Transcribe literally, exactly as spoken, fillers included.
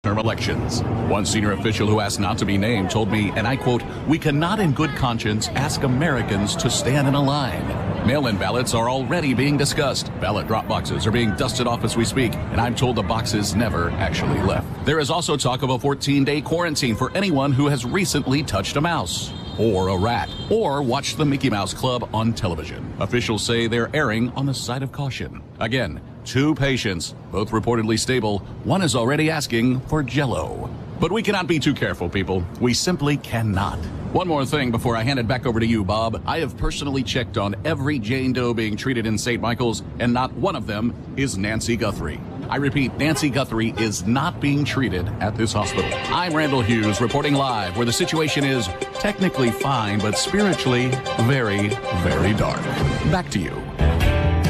Term elections. One senior official who asked not to be named told me, and I quote, "We cannot in good conscience ask Americans to stand in a line." Mail-in ballots are already being discussed. Ballot drop boxes are being dusted off as we speak, and I'm told the boxes never actually left. There is also talk of a fourteen-day quarantine for anyone who has recently touched a mouse or a rat or watched the Mickey Mouse Club on television. Officials say they're erring on the side of caution. Again, two patients, both reportedly stable. One is already asking for Jell-O. But we cannot be too careful, people. We simply cannot. One more thing before I hand it back over to you, Bob. I have personally checked on every Jane Doe being treated in Saint Michael's, and not one of them is Nancy Guthrie. I repeat, Nancy Guthrie is not being treated at this hospital. I'm Randall Hughes, reporting live where the situation is technically fine, but spiritually very, very dark. Back to you.